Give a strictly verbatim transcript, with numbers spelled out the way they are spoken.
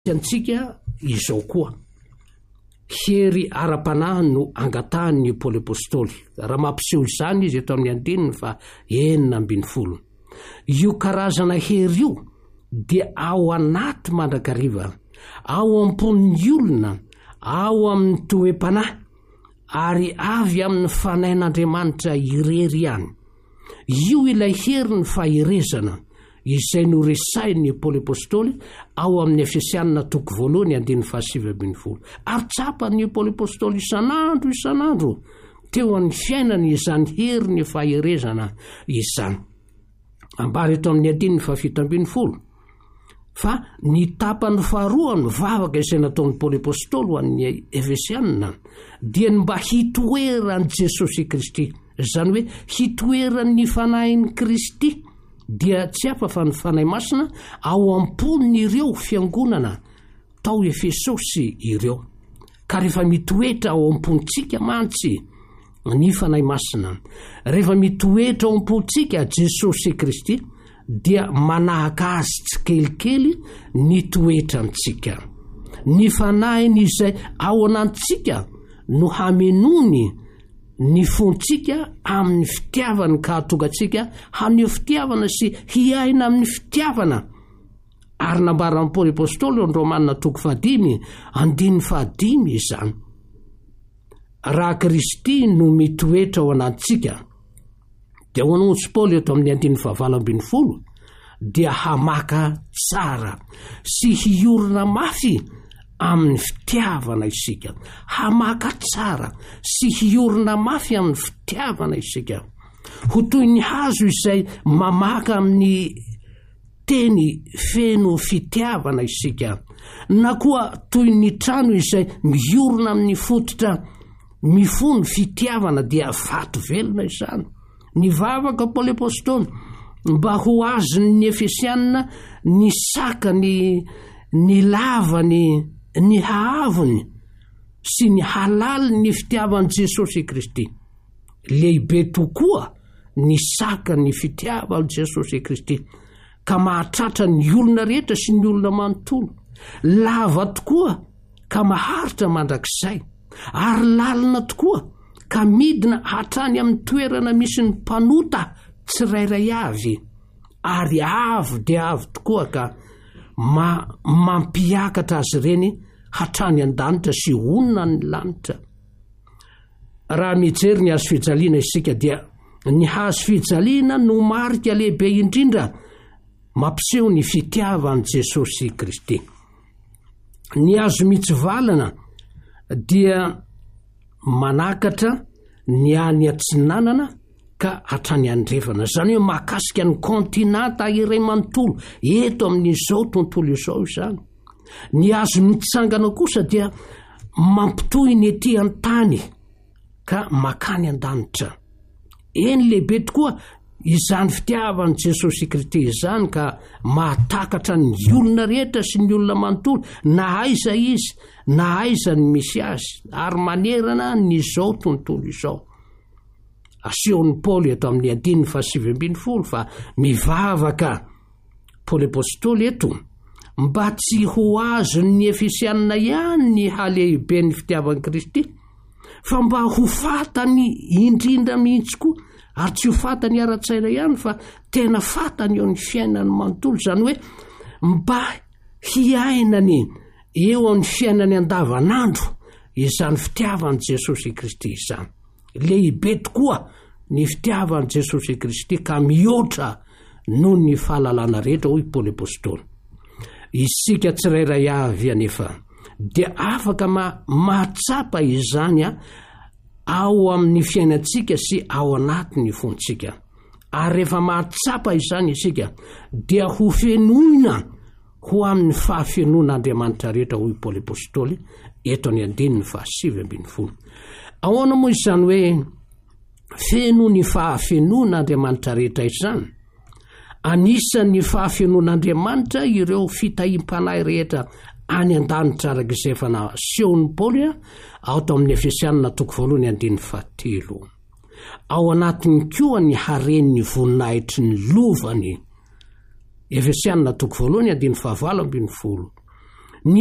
antsika izao koa hery ara-panahy no angatahany Paoly apôstôly raha mampiseho izany izy eto amin'ny andininy fa enina ambin'ny folo. Io karazana hery io dia ao anaty mandrakariva, ao amponin'ny olona, ao amin'ny toe-panahy ary avy amin'ny fanain'Andriamanitra irery ihany. Io ilay hery ny faherezana izay no resainy Paoly apôstôly ao amin'ny Efesianina toko voalohany andininy fahasivy ambin'ny folo. Ary tsapany Paoly apôstôly isan'andro isan'andro teo amin'ny fiainany izany hery ny faherezana izany. Ambara eto amin'ny andininy fahafito ambin'ny folo. Fa ny tapany faharoa ny vavaka izay nataon'ny Paoly apôstôly ho an'ny Efesianina dia ny mba hitoeran'i Jesosy Kristy, izany hoe hitoeran'ny fanahin'i Kristy dia tsy hafa fa ny fanahy masina ao amponin'ireo fiangonana tao Efesosy ireo. Ka rehefa mitoetra ao amponintsika mantsy ny fanahy masina, rehefa mitoetra ao amponintsika Jesosy Kristy dia manahaka azy tsikelikely ny toetrantsika. Ny fanahiny izay ao anantsika no hamenony ny fontsika amin'ny fitiavana ka hatongatsika haneo fitiavana sy hiaina amin'ny fitiavana. Ary nambaran'i Paoly apôstôly ny Romanina toko fahadimy andininy fahadimy izany. Raha Kristy no mitoetra ao anantsika dia ho an'otsy Paoly eto amin'ny andininy fahavalo ambin'ny folo dia hamaka tsara sy hiorina mafy amin'ny fitiavana isika. Hamaka tsara sy hiorina mafy amin'ny fitiavana isika. Ho toy ny hazo izay mamaka amin'ny teny feno fitiavana isika, na koa toy ny trano izay miorina amin'ny fototra mifono fitiavana dia vato velona izany. Ny vavaka Paoly apôstôly mba ho azony Efesianina ny saka ny ny lavany ny haavony sy ny halali ny fitiavan'i Jesosy Kristy. Lehibe tokoa ny saka ny fitiavan'i Jesosy Kristy ka mahatratra ny olona rehetra sy ny olona manontolo. Lava tokoa ka maharitra mandrakizay, ary lalina tokoa ka midina hatrany amin'ny toerana misy ny mpanota tsirairay avy, ary avo dia avo tokoa ka ma mampiakatra azy ireny hatrany an-danitra sy onona ny lanitra. Raha mijery ny hazo fijaliana isika dia ny hazo fijaliana no marika lehibe indrindra mampiseho ny fitiavan'i Jesosy Kristy. Ny hazo mitsivalana dia manakatra ny any atsinanana ka hatrany andrefana, izany hoe mahakasika ny kontinanta iray manontolo eto amin'izao tontolo izao izany. Ny hazo mitsangana kosa dia mampitohy ny ety an-tany ka makany an-danitra. Eny lehibe tokoa izany fitiavan'i Jesosy Kristy izany ka mahatakatra ny olona rehetra sy ny olona manontolo, na aiza izy na aiza ny misy azy, ary manerana nyzao tontolo izao. Asehon'ny Paoly eto amin'ny andininy fahasivy ambin'ny folo fa mivavaka Paoly apôstôly eto mba tsy ho azon'ny Efesianina ihany ny halehibe ny fitiavan'i Kristy, fa mba ho fatany indrindra mihitsy koa, ary tsy ho fatany ara-tsaina ihany fa tena fatany eo ny fiainany manontolo, izany hoe mba hiainany eo amin'ny fiainany andavanandro izany fitiavan'i Jesosy Kristy izany. Lehibe tokoa ny fitiavan'i Jesosy Kristy ka mihoatra noho ny fahalalana rehetra, hoy Paoly apôstôly. Isika tsirairay avy anefa dia afaka ma mahatsapa izany ao amin'ny fiainantsika sy ao anatin'ny fontsika. Ary rehefa mahatsapa izany isika dia ho fenoina ho amin'ny fahafenon'Andriamanitra rehetra, hoy Paoly apôstôly eto any andininy fahasivy ambin'ny folo. Ahoana moa izany hoe feno ny fahafenon'Andriamanitra rehetra izany? Anisan'ny fahafenon'Andriamanitra ireo fitahim-panahy rehetra any an-danitra arak'izay efa nasehon'ny Paoly ato amin'ny Efesianina toko voalohany andininy fahatelo. Ao anatiny koa ny haren'ny voninahitry ny lovany. Efesianina toko voalohany andininy fahavalo ambin'ny folo.